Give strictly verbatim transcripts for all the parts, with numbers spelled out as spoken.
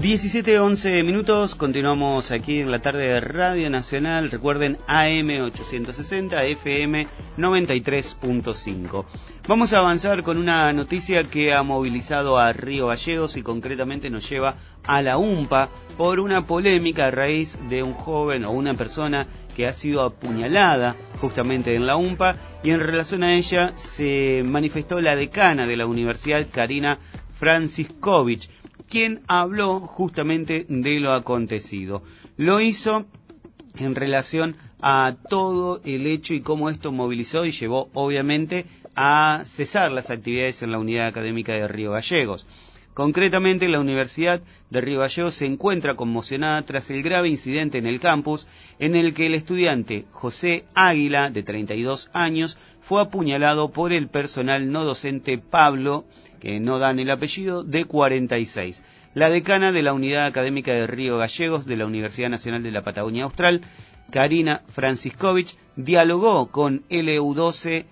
diecisiete, once minutos, continuamos aquí en la tarde de Radio Nacional. Recuerden, A M ochocientos sesenta, F M noventa y tres punto cinco. Vamos a avanzar con una noticia que ha movilizado a Río Gallegos y concretamente nos lleva a la UMPA por una polémica a raíz de un joven o una persona que ha sido apuñalada justamente en la UMPA, y en relación a ella se manifestó la decana de la universidad, Karina Franciscovich, quien habló justamente de lo acontecido. Lo hizo en relación a todo el hecho y cómo esto movilizó y llevó obviamente a cesar las actividades en la unidad académica de Río Gallegos. Concretamente, la Universidad de Río Gallegos se encuentra conmocionada tras el grave incidente en el campus en el que el estudiante José Águila, de treinta y dos años, fue apuñalado por el personal no docente Pablo, que no dan el apellido, de cuarenta y seis. La decana de la Unidad Académica de Río Gallegos de la Universidad Nacional de la Patagonia Austral, Karina Franciscovich, dialogó con L U doce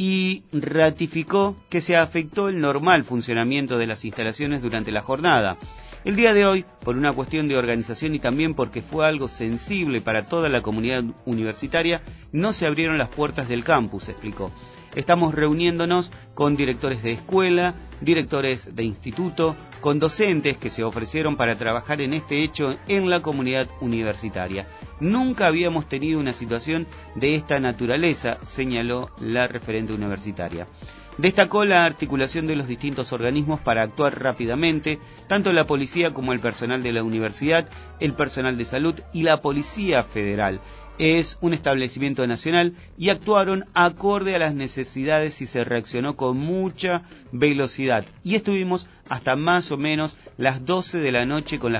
y ratificó que se afectó el normal funcionamiento de las instalaciones durante la jornada. El día de hoy, por una cuestión de organización y también porque fue algo sensible para toda la comunidad universitaria, no se abrieron las puertas del campus, explicó. Estamos reuniéndonos con directores de escuela, directores de instituto, con docentes que se ofrecieron para trabajar en este hecho en la comunidad universitaria. Nunca habíamos tenido una situación de esta naturaleza, señaló la referente universitaria. Destacó la articulación de los distintos organismos para actuar rápidamente, tanto la policía como el personal de la universidad, el personal de salud y la Policía Federal. Es un establecimiento nacional y actuaron acorde a las necesidades y se reaccionó con mucha velocidad. Y estuvimos hasta más o menos las doce de la noche con las